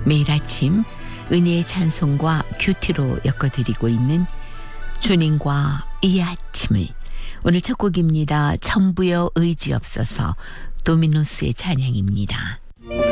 매일 아침 은혜의 찬송과 큐티로 엮어드리고 있는 주님과 이 아침을, 오늘 첫 곡입니다. 천부여 의지 없어서 도미노스의 찬양입니다.